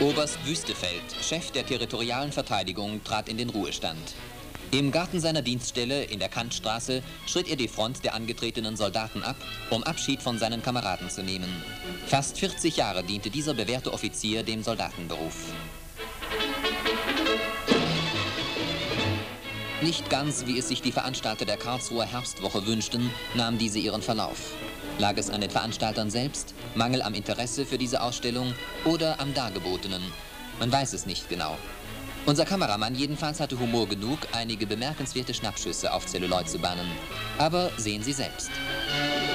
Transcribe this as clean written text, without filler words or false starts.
Oberst Wüstefeld, Chef der territorialen Verteidigung, trat in den Ruhestand. Im Garten seiner Dienststelle in der Kantstraße schritt er die Front der angetretenen Soldaten ab, um Abschied von seinen Kameraden zu nehmen. Fast 40 Jahre diente dieser bewährte Offizier dem Soldatenberuf. Nicht ganz, wie es sich die Veranstalter der Karlsruher Herbstwoche wünschten, nahm diese ihren Verlauf. Lag es an den Veranstaltern selbst, Mangel am Interesse für diese Ausstellung oder am Dargebotenen? Man weiß es nicht genau. Unser Kameramann jedenfalls hatte Humor genug, einige bemerkenswerte Schnappschüsse auf Zelluloid zu bannen. Aber sehen Sie selbst.